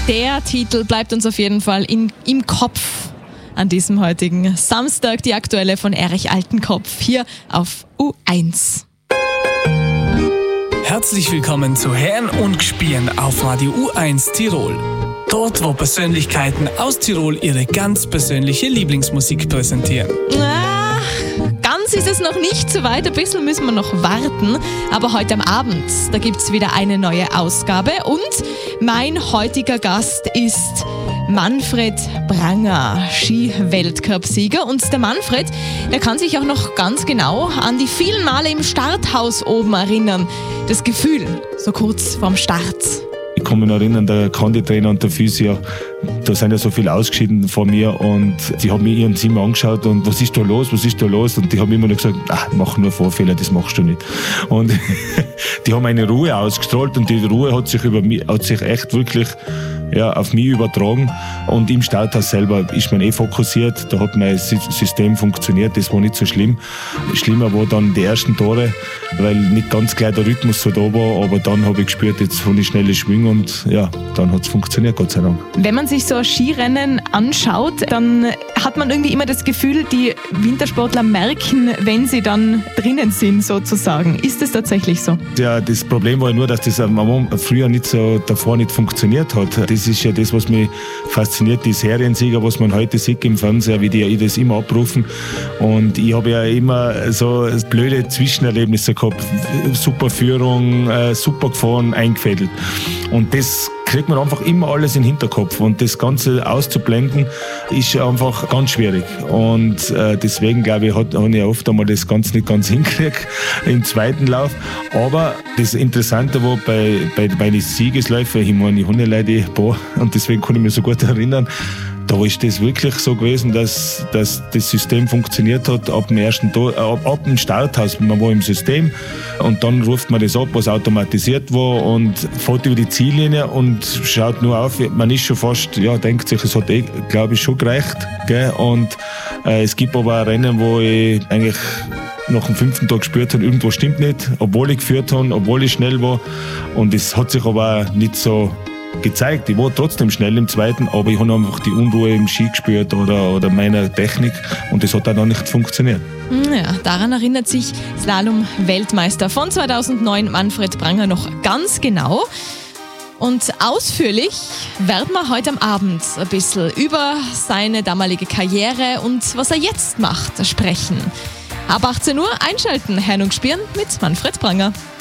Der Titel bleibt uns auf jeden Fall im Kopf an diesem heutigen Samstag. Die aktuelle von Erich Altenkopf hier auf U1. Herzlich willkommen zu Herren und Gspielen auf Radio U1 Tirol. Dort, wo Persönlichkeiten aus Tirol ihre ganz persönliche Lieblingsmusik präsentieren. Ganz ist es noch nicht so weit, ein bisschen müssen wir noch warten. Aber heute am Abend, da gibt es wieder eine neue Ausgabe. Und mein heutiger Gast ist Manfred Pranger, Ski-Weltcup-Sieger. Und der Manfred, der kann sich auch noch ganz genau an die vielen Male im Starthaus oben erinnern. Das Gefühl, so kurz vorm Start. Ich kann mich noch erinnern, der Konditrainer und der Physio, da sind ja so viele ausgeschieden vor mir und die haben mir ihren Zimmer angeschaut und was ist da los? Und die haben immer nur gesagt, mach nur Vorfehler, das machst du nicht. Und die haben eine Ruhe ausgestrahlt und die Ruhe hat sich echt wirklich auf mich übertragen. Und im Starthaus selber ist man fokussiert, da hat mein System funktioniert, das war nicht so schlimm. Schlimmer war dann die ersten Tore, weil nicht ganz gleich der Rhythmus so da war, aber dann habe ich gespürt, jetzt habe ich schnelle Schwung und dann hat es funktioniert, Gott sei Dank. Wenn man sich so ein Skirennen anschaut, dann hat man irgendwie immer das Gefühl, die Wintersportler merken, wenn sie dann drinnen sind, sozusagen. Ist das tatsächlich so? Ja, das Problem war ja nur, dass das früher davor nicht funktioniert hat. Das ist ja das, was mich fasziniert, die Seriensieger, was man heute sieht im Fernseher, wie die das immer abrufen. Und ich habe ja immer so blöde Zwischenerlebnisse gehabt. Super Führung, super gefahren, eingefädelt. Und das kriegt man einfach immer alles in den Hinterkopf. Und das Ganze auszublenden, ist einfach ganz schwierig. Und deswegen, glaube ich, habe ich oft einmal das Ganze nicht ganz hingekriegt im zweiten Lauf. Aber das Interessante war bei meinen Siegesläufen, ich meine, ich habe nicht leider ein paar, und deswegen kann ich mich so gut erinnern, da ist das wirklich so gewesen, dass das System funktioniert hat ab dem ersten Tor, ab dem Starthaus. Man war im System und dann ruft man das ab, was automatisiert war und fährt über die Ziellinie und schaut nur auf. Man ist schon fast, denkt sich, es hat glaube ich, schon gereicht. Gell? Und es gibt aber auch Rennen, wo ich eigentlich nach dem 5. Tag gespürt habe, irgendwo stimmt nicht, obwohl ich geführt habe, obwohl ich schnell war. Und es hat sich aber auch nicht so gezeigt. Ich war trotzdem schnell im zweiten, aber ich habe einfach die Unruhe im Ski gespürt oder meiner Technik und das hat dann auch nicht funktioniert. Ja, daran erinnert sich Slalom-Weltmeister von 2009 Manfred Pranger noch ganz genau. Und ausführlich werden wir heute am Abend ein bisschen über seine damalige Karriere und was er jetzt macht sprechen. Ab 18 Uhr einschalten, Herren und Gspielen mit Manfred Pranger.